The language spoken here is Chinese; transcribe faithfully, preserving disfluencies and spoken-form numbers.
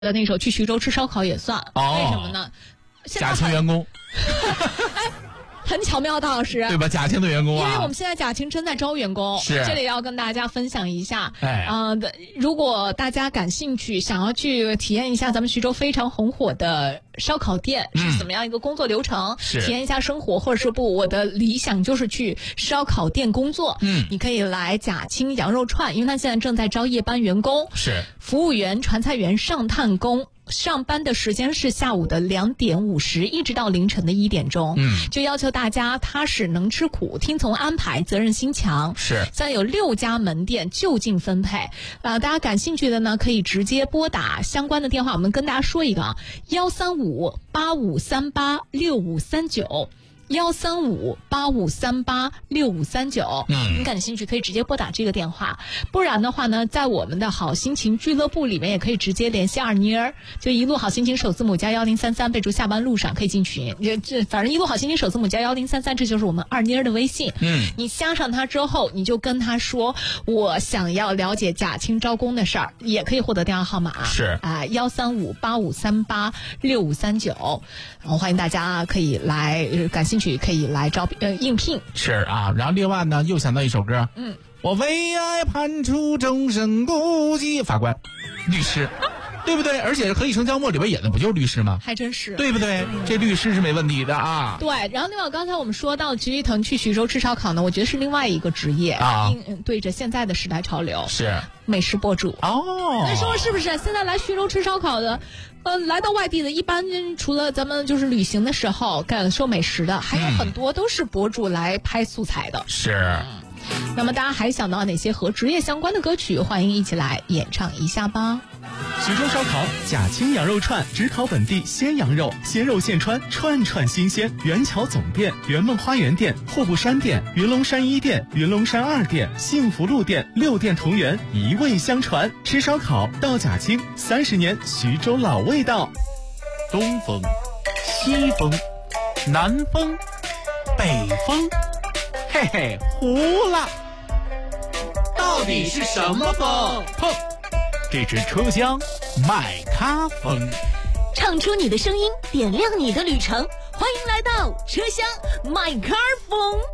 的那首去徐州吃烧烤也算，哦、为什么呢？ 假情员工， 哎，很巧妙，大老师， 对吧？假情的员工啊， 因为我们现在假情正在招员工， 是这里要跟大家分享一下。 哎， 呃，如果大家感兴趣，想要去体验一下咱们徐州非常红火的烧烤店、嗯、是怎么样一个工作流程， 是体验一下生活，或者是不，我的理想就是去烧烤店工作。 嗯， 你可以来假青羊肉串，因为他现在正在招夜班员工， 是服务员、传菜员、上炭工。上班的时间是下午的两点五十，一直到凌晨的一点钟。 嗯， 就要求大家踏实能吃苦，听从安排，责任心强。 是， 现在有六家门店就近分配。啊、呃，大家感兴趣的呢，可以直接拨打相关的电话。我们跟大家说一个啊，幺三五八五三八六五三九。幺三五八五三八六五三九，嗯，你感兴趣可以直接拨打这个电话，不然的话呢，在我们的好心情俱乐部里面也可以直接联系二妮儿，就一路好心情首字母加幺零三三，备注下班路上可以进群。这这反正一路好心情首字母加幺零三三，这就是我们二妮儿的微信。 嗯， 你加上他之后，你就跟他说我想要了解假青招工的事儿，也可以获得电话号码。 是啊，幺三五八五三八六五三九，然后欢迎大家可以来，呃、感兴趣。可以来招呃应聘。 是啊，然后另外呢又想到一首歌， 嗯， 我为爱判处终身孤寂，法官律师对不对？而且《何以笙箫默》里边演的不就是律师吗？ 还真是， 对不对？这律师是没问题的啊。 对，然后另外刚才我们说到徐一腾去徐州吃烧烤呢，我觉得是另外一个职业啊， 对着现在的时代潮流， 是美食博主哦。 那说是不是现在来徐州吃烧烤的？呃，来到外地的，一般除了咱们就是旅行的时候感受美食的，还有很多都是博主来拍素材的。 嗯、是。 那么大家还想到哪些和职业相关的歌曲？欢迎一起来演唱一下吧。 徐州烧烤假青羊肉串，只烤本地鲜羊肉，鲜肉现穿，串串新鲜。元桥总店、圆梦花园店、户部山店、云龙山一店、云龙山二店、幸福路店，六店同源，一味相传。吃烧烤到假青，三十年徐州老味道。 东风、西风、南风、北风，嘿嘿，糊了。到底是什么风？砰！这只车厢麦咖风， 唱出你的声音，点亮你的旅程。欢迎来到车厢麦咖风。